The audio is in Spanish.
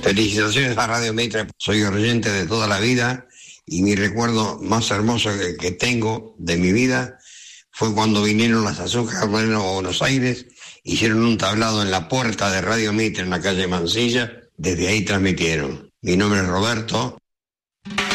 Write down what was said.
Felicitaciones a Radio Mitre, soy oyente de toda la vida y mi recuerdo más hermoso que tengo de mi vida fue cuando vinieron las Azúcar a Buenos Aires, hicieron un tablado en la puerta de Radio Mitre en la calle Mansilla, desde ahí transmitieron. Mi nombre es Roberto